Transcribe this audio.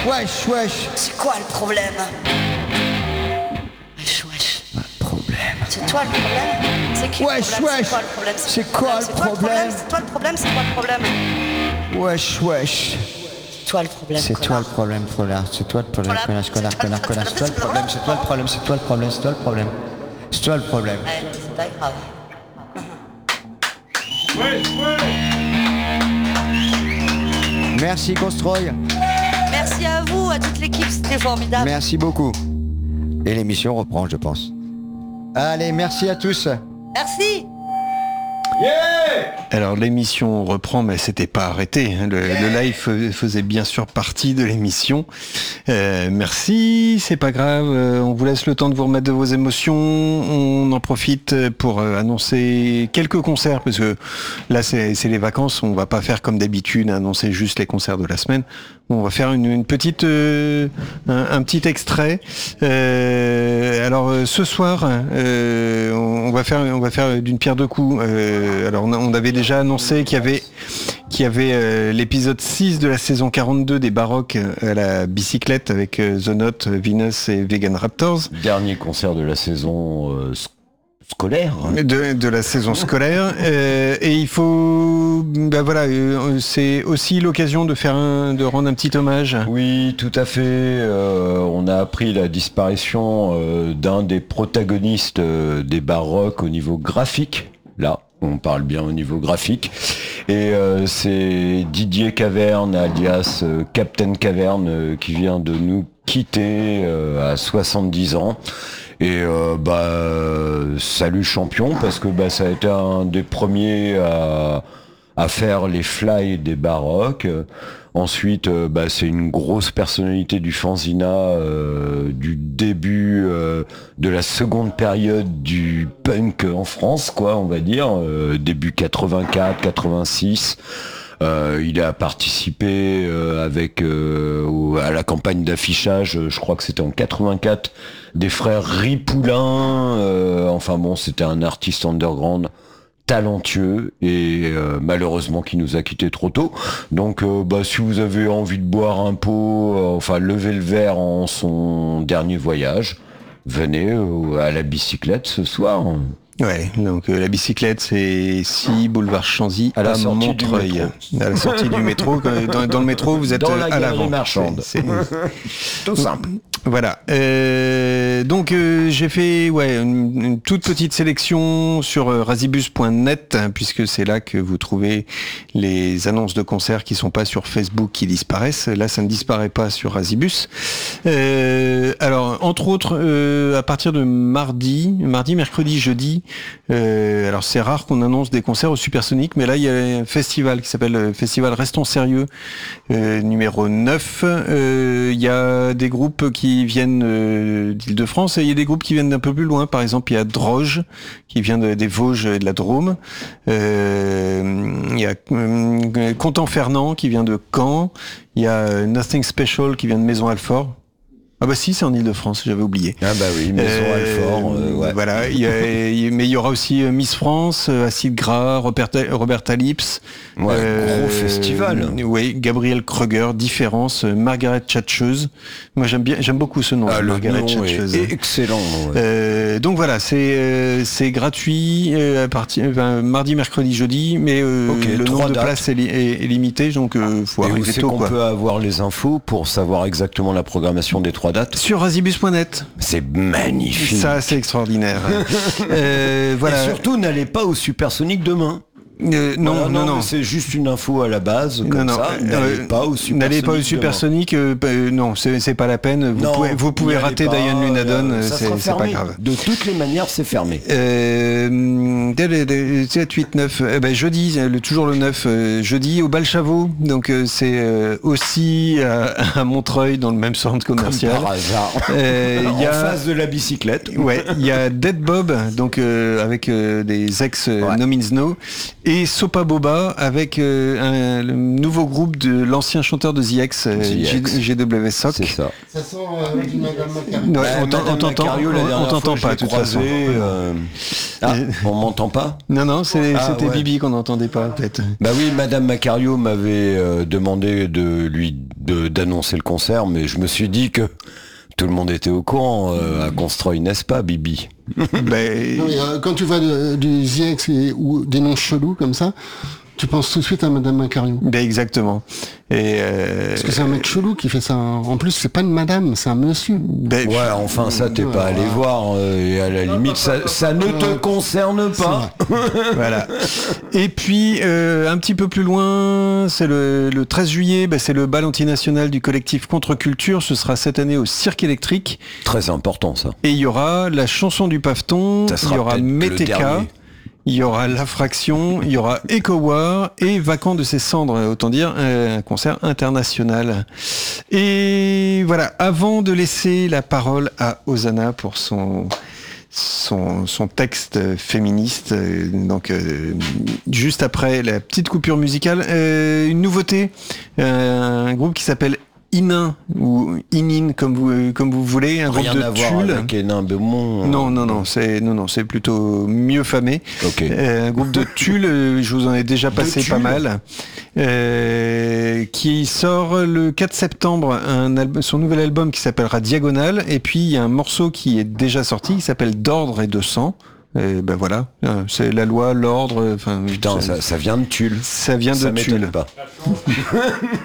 Wesh, wesh. C'est quoi le problème? Wesh, wesh. Pas de problème. C'est toi le problème? C'est qui Wesh, le problème? wesh. C'est quoi le problème? C'est quoi le problème? C'est toi le problème? C'est quoi le problème? Wesh, wesh. C'est toi le problème. C'est toi le problème, Frolard. C'est toi le problème, Voilà. connard. C'est toi le problème, c'est toi le problème, c'est toi le problème, c'est toi le problème. C'est toi le problème. Ouais, c'est pas grave. Merci, Constroy. Merci à vous, à toute l'équipe, c'était formidable. Merci beaucoup. Et l'émission reprend, je pense. Allez, merci à tous. Merci. Alors l'émission reprend, mais c'était pas arrêté. Le live faisait bien sûr partie de l'émission. Merci, c'est pas grave. On vous laisse le temps de vous remettre de vos émotions. On en profite pour annoncer quelques concerts, parce que là c'est les vacances. On va pas faire comme d'habitude, annoncer juste les concerts de la semaine. On va faire une petite, un petit extrait. Alors ce soir, on va faire d'une pierre deux coups. Alors on avait déjà annoncé qu'il y avait l'épisode 6 de la saison 42 des Baroques à la bicyclette avec The Note, Venus et Vegan Raptors. Dernier concert de la saison scolaire. De la saison scolaire. Et il faut... c'est aussi l'occasion de rendre un petit hommage. Oui, tout à fait. On a appris la disparition d'un des protagonistes des Baroques au niveau graphique. Là, on parle bien au niveau graphique. Et c'est Didier Caverne, alias Captain Caverne, qui vient de nous quitter à 70 ans. Et salut champion, parce que ça a été un des premiers à faire les fly des Baroques. Ensuite, c'est une grosse personnalité du fanzina du début de la seconde période du punk en France, quoi, on va dire, début 84, 86. Il a participé à la campagne d'affichage, je crois que c'était en 84, des frères Ripoulin. C'était un artiste underground talentueux et malheureusement qui nous a quittés trop tôt. Donc si vous avez envie de boire un pot, lever le verre en son dernier voyage, venez à la bicyclette ce soir. Ouais, donc la bicyclette, c'est 6 boulevard Chanzy à Montreuil. À la sortie du métro. Dans le métro, vous êtes à l'avant. Marchande. C'est tout simple. Voilà. Donc j'ai fait une toute petite sélection sur razibus.net, puisque c'est là que vous trouvez les annonces de concerts qui sont pas sur Facebook qui disparaissent. Là, ça ne disparaît pas sur Razibus. Alors, entre autres, à partir de mardi, mercredi, jeudi, alors c'est rare qu'on annonce des concerts au Supersonic, mais là il y a un festival qui s'appelle Festival Restons Sérieux, numéro 9. Il y a des groupes qui viennent d'Île-de-France et il y a des groupes qui viennent d'un peu plus loin. Par exemple, il y a Droge qui vient des Vosges et de la Drôme. Il y a Content Fernand qui vient de Caen. Il y a Nothing Special qui vient de Maison-Alfort. Ah bah si, c'est en Île-de-France, j'avais oublié. Ah bah oui, Maison-Alfort. Ouais. Voilà, mais il y aura aussi Miss France, Acide Gras, Roberta Lips. Ouais, gros festival. Oui, Gabriel Kruger, Différence, Margaret Tchatcheuse. Moi j'aime beaucoup ce nom, Margaret Tchatcheuse. Excellent. Ouais. Donc voilà, c'est gratuit à partir mardi, mercredi, jeudi, mais le nombre de places est limité, donc faut arriver tôt. Et où c'est qu'on peut avoir les infos pour savoir exactement la programmation des 3 dates? Sur razibus.net. C'est magnifique. Ça, c'est extraordinaire. Voilà. Et surtout, n'allez pas au Supersonic demain. Non. C'est juste une info à la base, comme ça. N'allez pas au Supersonic. Non, c'est pas la peine. Vous pouvez rater Diane Lunadon. C'est pas grave. De toutes les manières, c'est fermé. 7, 8, 9. Jeudi, toujours le 9. Jeudi au Balchavot. Donc c'est aussi à Montreuil, dans le même centre commercial. Comme par hasard. En face de la bicyclette. Ouais. Il y a Dead Bob, donc avec des ex No Means No. et Sopa Boba avec le nouveau groupe de l'ancien chanteur de The X, GW Sock. C'est ça. Ça sent du Madame Macario. Ouais, on t'entend pas, de toute façon. On m'entend pas ? Non, c'était ouais. Bibi qu'on n'entendait pas, peut-être. Bah oui, Madame Macario m'avait demandé d'annoncer le concert, mais je me suis dit que tout le monde était au courant à Constroy, n'est-ce pas, Bibi ? Quand tu vois du ZX ou des noms chelous comme ça, tu penses tout de suite à Madame Macario. Exactement. Parce que c'est un mec chelou qui fait ça. En plus, c'est pas une madame, c'est un monsieur. Ouais, enfin ça, t'es pas allé voir. Et à la limite, ça ne te concerne pas. Voilà. Et puis, un petit peu plus loin, c'est le 13 juillet, c'est le bal antinational du collectif Contre-Culture. Ce sera cette année au Cirque électrique. Très important, ça. Et il y aura la chanson du paveton, il y aura Meteka. Il y aura La Fraction, il y aura EcoWar et Vacant de ses cendres, autant dire un concert international. Et voilà, avant de laisser la parole à Hosanna pour son texte féministe, donc juste après la petite coupure musicale, une nouveauté, un groupe qui s'appelle Inin ou Inin comme vous voulez, un groupe de Tulle. Avec Hénin Beaumont. Non, c'est plutôt mieux famé. Okay. Un groupe de Tulle, je vous en ai déjà passé pas mal, qui sort le 4 septembre son nouvel album qui s'appellera Diagonale, et puis il y a un morceau qui est déjà sorti qui s'appelle D'ordre et de sang. Et ben voilà, c'est la loi, l'ordre. Putain, ça vient de Tulle. Ça vient de Tulle. Pas.